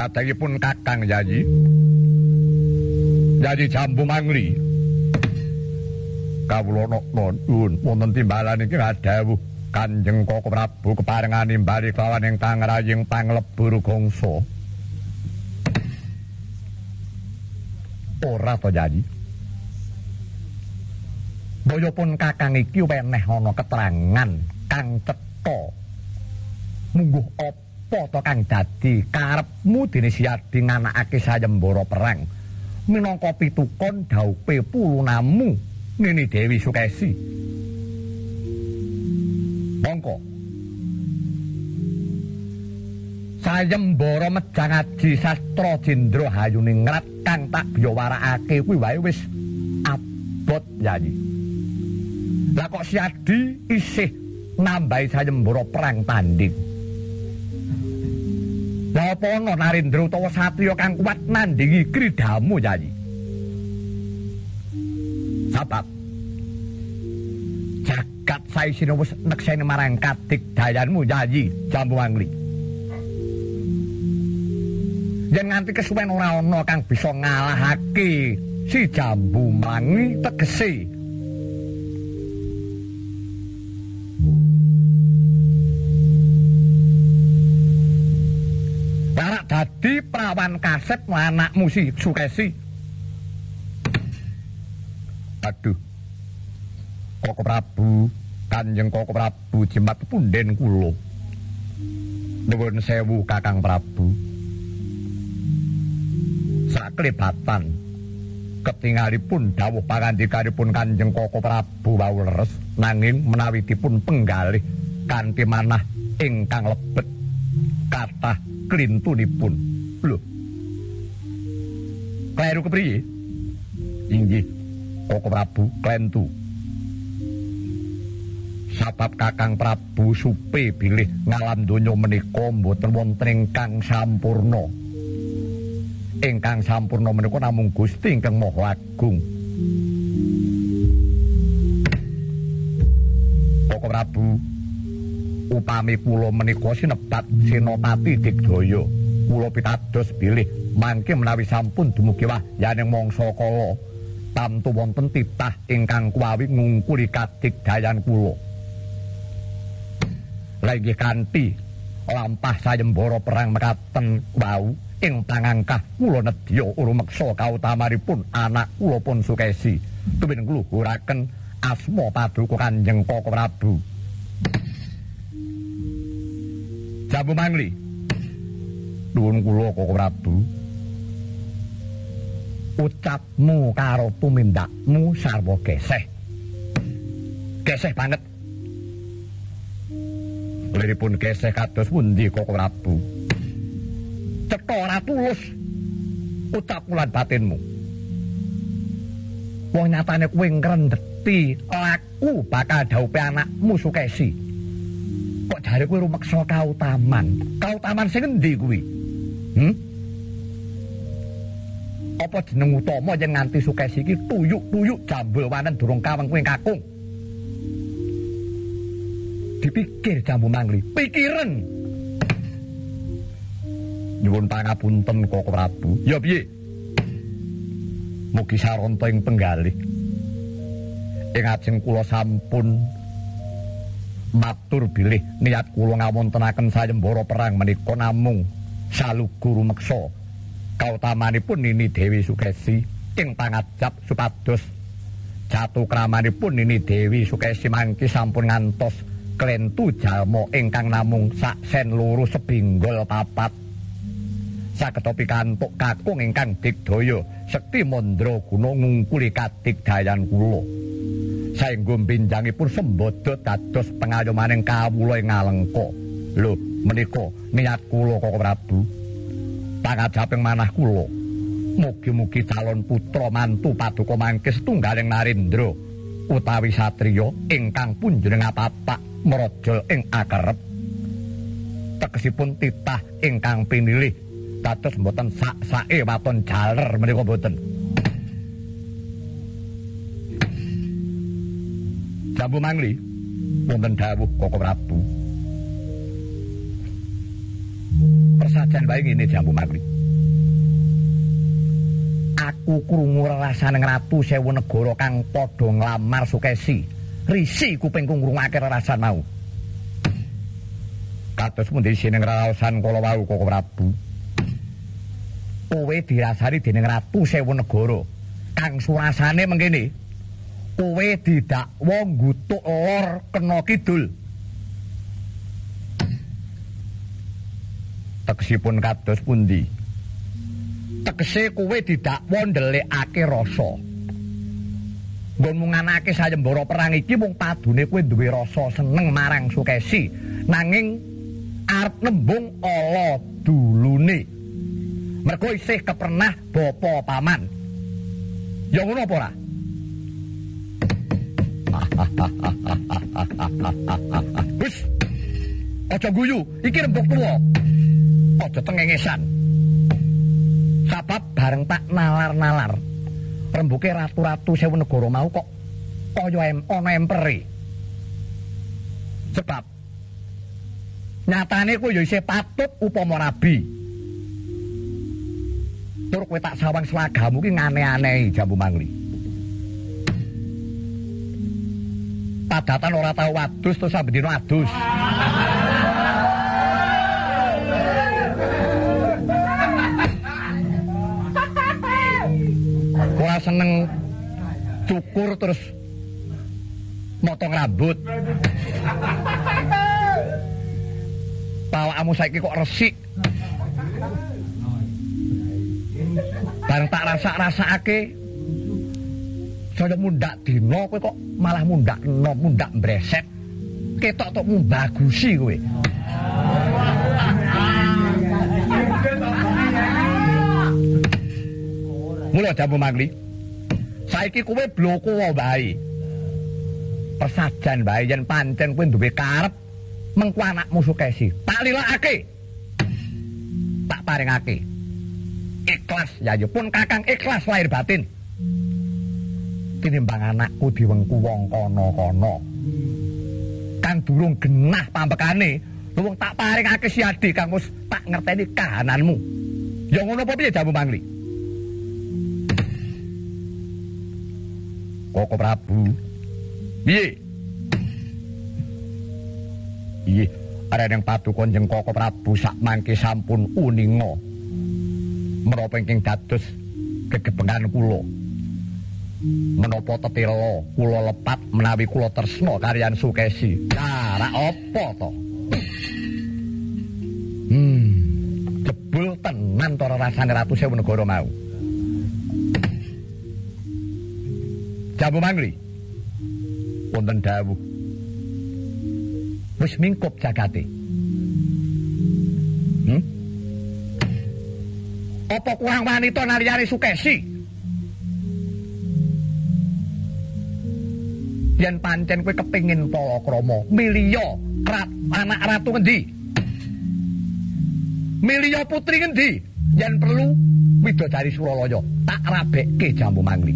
Kadangipun Kakang Yayi. Yayi Jambu Mangli. Kawula nuwun wonten timbalan iki ngadhawuh Kanjeng Koko Prabu keparengan nimbali kelawan ingkang raying panglebur gongso. Ora to Yayi. Boyopun Kakang iki weneh ana keterangan kang cetha. Mungguh apa to kang dadi karepmu dene Siadi nganakake sayembara perang minangka pitukon dhaupe pulunamu Nini Dewi Sukesi. Mongko sayembara Mejang Aji Sastra Jendra Hayuningrat kang tak biyawarakake kuwi wae wis abot Yayi. Lah kok Siadi isih nambahi sayembara perang tanding. Lah apa ana Narendra utawa satriya kang kuat nandingi kridamu Yayi? Sabab jagat saisine wis nekseni marang kadigdayanmu Yayi Jambu Mangli. Yen nganti kesuwen ora ana kang bisa ngalahake si Jambu Mangli tegese barak dadi prawan kasep anakmu si Sukesi. Aduh, Koko Prabu, Kanjeng Koko Prabu jimat punden kula. Nuwun sewu Kakang Prabu. Saklebatan ketingalipun dawuh pangandikanipun Kanjeng Koko Prabu wau leres nanging menawi dipun penggalih kanthi manah ingkang lebet kathah klintunipun. Lho. Kleru kepriye? Inggih, Koko Prabu klentu. Sabab Kakang Prabu supe bilih ngalam donya menika mboten wonten ingkang sampurna. Ingkang sampurna menika namung Gusti ingkang Maha Agung. Koko Prabu, upami kula menika sinebat Senopati Digdaya, kula pitados bilih mangke menawi sampun dumugi wahyaning mangsa kala tamtu wonten titah ingkang kuwawi ngungkuli kadigdayan kula. Lah inggih kanthi lampah sayembara perang mekaten wau ing pangangkah kula nedya urumeksa kautamanipun anak kula pun Sukesi tuwin ngluhuraken asma paduka Kanjeng Koko Prabu. Jambu Mangli, nuwun kula Koko Prabu. Ucapmu karo tumindakmu sarwa geseh. Geseh banget. Liripun geseh kados pundi Koko Prabu? Cetha ora tulus ucapmu lan batinmu. Wong nyatane kowe ngrendheti laku bakal dhaupe anakmu Sukesi. Kok jare kowe rumeksa kautaman? Kautaman sing endi kuwi? Apa jeneng utama yen nganti Sukesi iki tuyuk-tuyuk jambul wanen durung kaweng kowe kakung? Dipikir Jambu Mangli, pikiran. Nyuwun pangapunten Koko Prabu. Ya piye? Mugi saranta ing penggalih. Ing ajeng kula sampun matur bilih niat kula ngawontenaken sayembara perang menika namung salugu rumeksa kautamanipun Nini Dewi Sukesi ing pangajap supados jatukramanipun Nini Dewi Sukesi mangke sampun ngantos klentu jalma ingkang namung sak sen loro sebinggol papat. Saged pikantuk kakung ingkang digdaya sekti mandra guna ngungkuli kadigdayan kula. Saengga benjangipun sembada dados pengayomaning kawula ing Alengka. Lho, menika niat kula Koko Prabu. Pangajaping manah kula. Mugi-mugi calon putra mantu paduka mangke setunggaling Narendra utawi satriya ingkang punjeneng apapak mraja ing akerep. Tegesipun titah ingkang pinilih dados mboten sak-sake waton jaler menika mboten. Jambu Mangli, wonten dawuh Koko Prabu. Persajan wae ngene Jambu Mangli. aku krungu rerasaning Ratu Sewu Negara kang padha nglamar Sukesi. Risi kupingku ngrungake rerasan mau. Kados pundi sining raosan kala wau Koko Prabu. Kowe dirasani dening Ratu Sewu Negara kang surasane mengkene. Kowe didakwa nggutuk lor kena kidul. Tegesipun kados pundi? Tegese kowe didakwa ndelikake rasa. Nggonmu nganake sayembara perang iki mung padune kowe duwe rasa seneng marang Sukesi, nanging arep nembung ala dulune. Mergo isih kepernah bapa paman. Ya ngono apa ora? Wis. Aja guyu, iki rembug tuwa. Aja tengengesan. Sabab bareng tak nalar-nalar. Rembuke ratu-ratu Sewu Negara mau kok kaya ana empere. Sebab nyatane kowe ya isih patut upama rabi. Tur kowe tak sawang slagamu ki ngane-anehi Jambu Mangli. Padatan ora tau wadus terus sambendina adus. Ora seneng cukur terus motong rambut. Pawakmu saiki kok resik. Bareng tak rasa-rasake saya mundak dino kowe kok malah mundak mbreset. Ketok tok mbagusi kowe. Mula Jambu Mangli. Saiki kowe bloko wae. Persajan wae yen pancen kowe duwe karep mengko anakmu Sukesi. Tak lilakake. Tak paringake. Ikhlas ya pun Kakang ikhlas lahir batin. Tinimbang anakku diwengku wong kono-kono. Kang durung genah pambekane, wong tak paringake siadi kang wis tak ngerteni kahananmu. Ya ngono apa piye Jambu Mangli? Koko Prabu. Piye? Iye, areng paduka Kanjeng Koko Prabu sak mangke sampun uninga. Menapa ingkang dados gegebengan kula. Menapa tetila kula lepat menawi kula tresna kaliyan Sukesi. Cara apa to? Jebul tenan to rasane Ratu Sewu Negara mau. Jambu Mangli. Wonten dawuh. Wis mingkup jagate. Apa kurang wanita naliyane Sukesi? Yen pancen kowe kepengin palakrama, miliya anak ratu ngendi? Miliya putri ngendi? Yen perlu widodari Suralaya, tak rabekke Jambu Mangli.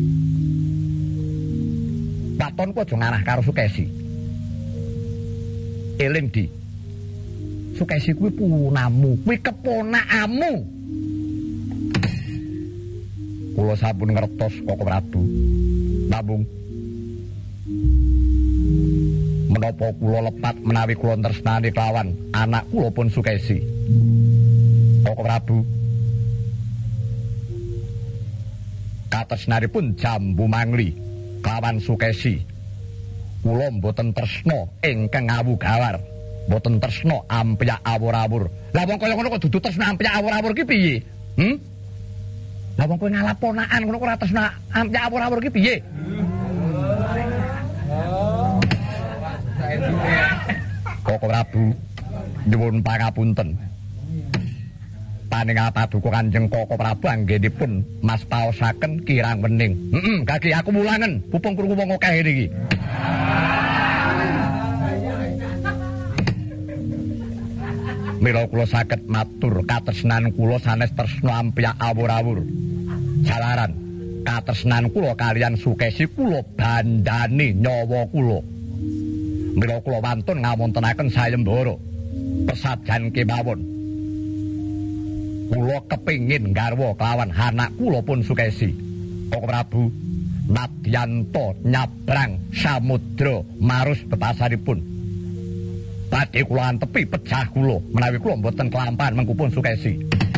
Batonku aja ngarah karo Sukesi. Eling Di. Sukesi kuwi punamu, kuwi keponakamu. Kula sampun ngertos Koko Prabu. Namung menapa kula lepat menawi kula tresnani kelawan anak kula pun Sukesi. Koko Prabu. Katresnanipun Jambu Mangli kelawan Sukesi. Kula mboten tresna ingkang awugawar. Mboten tresna ampyak awur-awur. Lah wong kaya ngono kok dudu tresna ampyak awur-awur ki piye? Lah wong kowe ngalap ponakan ngono kok ora tresna ampyak awur-awur ki piye? Koko Prabu nyuwun pangapunten. Paningal paduka Kanjeng Koko Prabu anggenipun mas paosaken kirang wening. Kaki aku mulangen pupung krungu wong akeh iki. Mila kula saged matur katresnan kula sanes tresna ampyak awur-awur. Jalaran katresnan kula kaliyan Sukesi kula bandani nyawa kula. Mila kula wantun ngawontenaken sayembara pesajan kemawon. kula kepingin garwa kelawan anak kula pun Sukesi. Kok Prabu nadyanto nyabrang samudra marus betasanipun. Badhe kula antepi pejah kula menawi kula mboten kelampahan mengku pun Sukesi.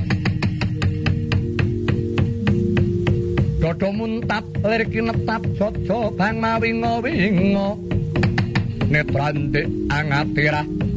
Dodo muntap lir kinetap sojo bang mawinga winga netrandek angatira